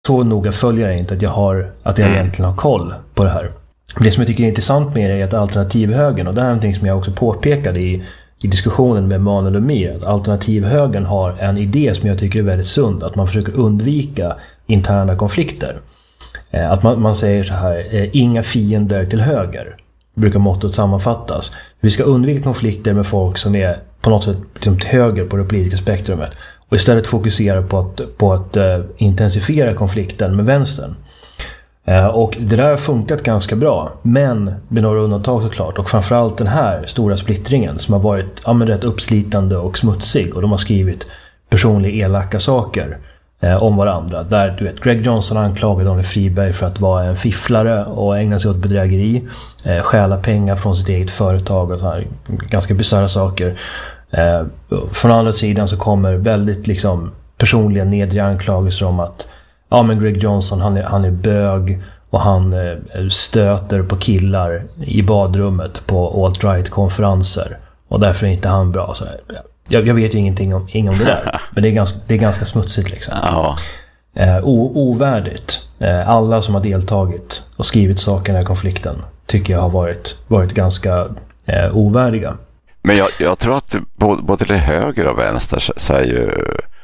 så noga följer jag inte att jag egentligen har koll på det här. Det som jag tycker är intressant med det är att alternativhögern, och det här är någonting som jag också påpekade i diskussionen med Manuel Lemire, att alternativhögern har en idé som jag tycker är väldigt sund, att man försöker undvika interna konflikter. Att man säger så här, inga fiender till höger, brukar mottot sammanfattas. Vi ska undvika konflikter med folk som är på något sätt liksom till höger på det politiska spektrumet, och istället fokusera på att intensifiera konflikten med vänstern. Och det där har funkat ganska bra, men med några undantag såklart, och framförallt den här stora splittringen som har varit rätt uppslitande och smutsig, och de har skrivit personliga elaka saker om varandra, där du vet, Greg Johnson anklagade Daniel Friberg för att vara en fifflare och ägna sig åt bedrägeri, stjäla pengar från sitt eget företag och så här ganska bisarra saker. Från andra sidan så kommer väldigt liksom personliga nedre anklagelser om att men Greg Johnson han är bög och han stöter på killar i badrummet på alt-right-konferenser och därför är inte han bra. Så jag vet ju ingenting om det där, men det är ganska smutsigt liksom. Ja. Ovärdigt. Alla som har deltagit och skrivit saker i den här konflikten tycker jag har varit ganska ovärdiga. Men jag tror att både till höger och vänster så är ju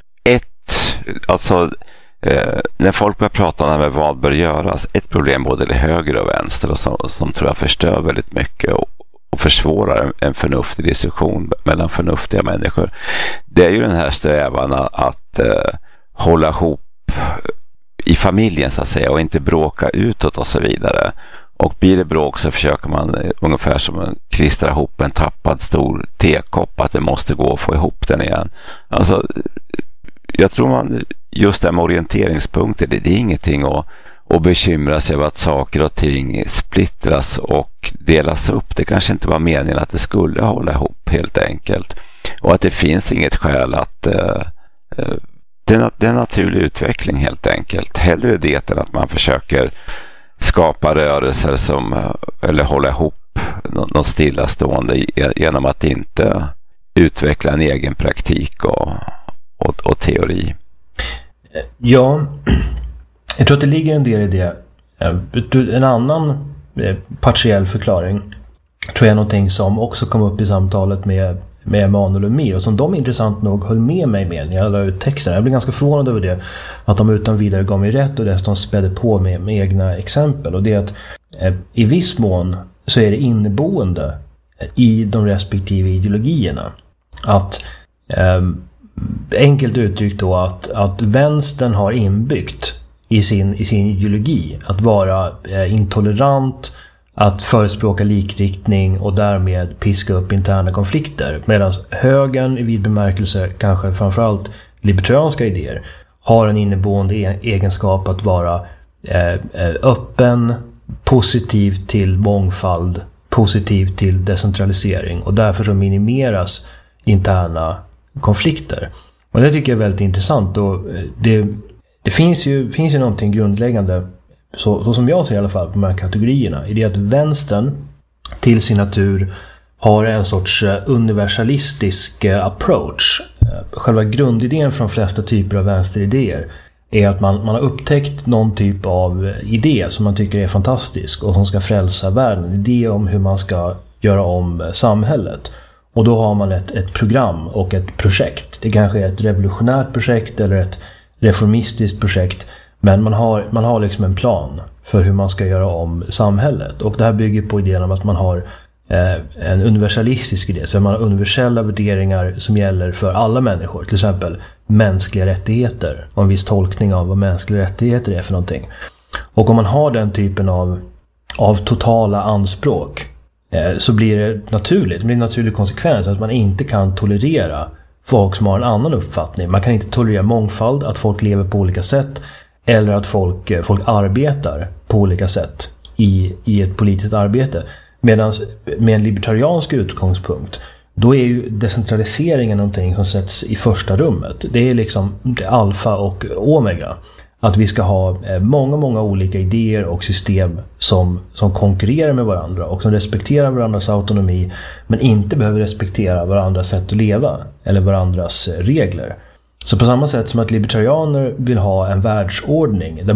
när folk börjar prata om vad bör göras, ett problem både till höger och vänster och som tror jag förstör väldigt mycket och försvårar en förnuftig diskussion mellan förnuftiga människor. Det är ju den här strävan att hålla ihop i familjen så att säga och inte bråka utåt och så vidare. Och blir det bråk så försöker man ungefär som att klistra ihop en tappad stor tekopp, att det måste gå att få ihop den igen. Alltså, jag tror man just det med orienteringspunkter, det är ingenting att bekymra sig över att saker och ting splittras och delas upp. Det kanske inte var meningen att det skulle hålla ihop helt enkelt. Och att det finns inget skäl att det är en naturlig utveckling helt enkelt. Hellre det än att man försöker skapa rörelser eller hålla ihop något stillastående genom att inte utveckla en egen praktik och teori. Ja, jag tror att det ligger en del i det. En annan partiell förklaring tror jag är någonting som också kom upp i samtalet med Manuel Lemire och som de intressant nog höll med mig med när jag lade ut texten. Jag blev ganska förvånad över det, att de utan vidare gav mig rätt och dessutom spädde på med egna exempel. Och det är att i viss mån så är det inneboende i de respektive ideologierna att enkelt uttryckt då att vänstern har inbyggt i sin ideologi att vara intolerant, att förespråka likriktning och därmed piska upp interna konflikter, medan högern i vid bemärkelse, kanske framförallt libertarianska idéer, har en inneboende egenskap att vara öppen, positiv till mångfald, positiv till decentralisering, och därför så minimeras interna konflikter. Och det tycker jag är väldigt intressant, och det finns ju någonting grundläggande, så som jag ser i alla fall på de här kategorierna, i det att vänstern till sin natur har en sorts universalistisk approach. Själva grundidén från de flesta typer av vänsteridéer är att man har upptäckt någon typ av idé som man tycker är fantastisk och som ska frälsa världen. En idé om hur man ska göra om samhället. Och då har man ett program och ett projekt. Det kanske är ett revolutionärt projekt eller ett reformistiskt projekt. Men man har liksom en plan för hur man ska göra om samhället. Och det här bygger på idén om att man har en universalistisk idé. Så man har universella värderingar som gäller för alla människor. Till exempel mänskliga rättigheter och en viss tolkning av vad mänskliga rättigheter är för någonting. Och om man har den typen av totala anspråk så blir det naturligt. Det blir en naturlig konsekvens att man inte kan tolerera folk som har en annan uppfattning. Man kan inte tolerera mångfald, att folk lever på olika sätt, eller att folk arbetar på olika sätt i ett politiskt arbete. Medan med en libertariansk utgångspunkt, då är ju decentraliseringen någonting som sätts i första rummet. Det är liksom alfa och omega. Att vi ska ha många olika idéer och system som konkurrerar med varandra och som respekterar varandras autonomi, men inte behöver respektera varandras sätt att leva eller varandras regler. Så på samma sätt som att libertarianer vill ha en världsordning där